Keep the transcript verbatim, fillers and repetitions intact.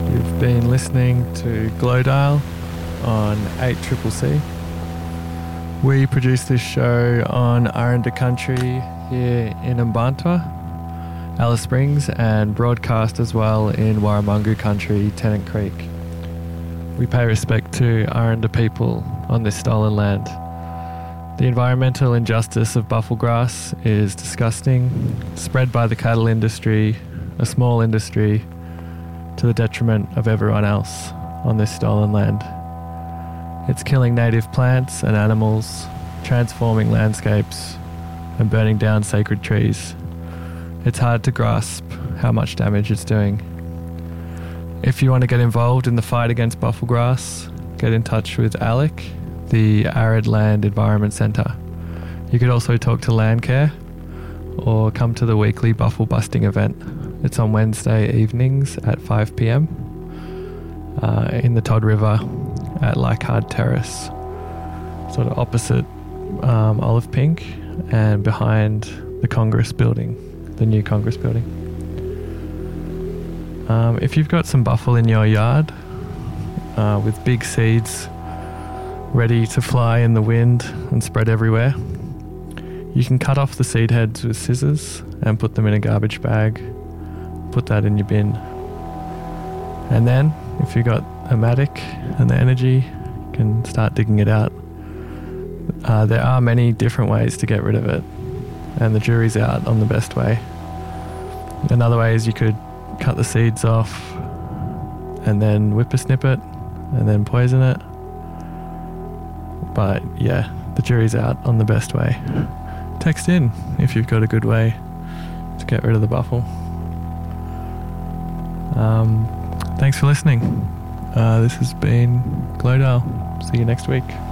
You've been listening to Glowdial on eight C C C. We produce this show on Aranda Country here in Mbantua, Alice Springs, and broadcast as well in Warramungu Country, Tennant Creek. We pay respect to Aranda people on this stolen land. The environmental injustice of bufflegrass is disgusting, spread by the cattle industry, a small industry, to the detriment of everyone else on this stolen land. It's killing native plants and animals, transforming landscapes, and burning down sacred trees. It's hard to grasp how much damage it's doing. If you want to get involved in the fight against bufflegrass, get in touch with ALEC, the Arid Land Environment Centre. You could also talk to Landcare or come to the weekly buffle busting event. It's on Wednesday evenings at five p m uh, in the Todd River at Leichhardt Terrace, sort of opposite um, Olive Pink and behind the Congress building, the new Congress building. Um, if you've got some buffle in your yard uh, with big seeds ready to fly in the wind and spread everywhere, you can cut off the seed heads with scissors and put them in a garbage bag. Put that in your bin. And then, if you've got a Matic and the energy, you can start digging it out. Uh, there are many different ways to get rid of it, and the jury's out on the best way. Another way is you could cut the seeds off and then whippersnip it and then poison it. But yeah, the jury's out on the best way. Text in if you've got a good way to get rid of the buffle. Um, thanks for listening. Uh, this has been Glowdial. See you next week.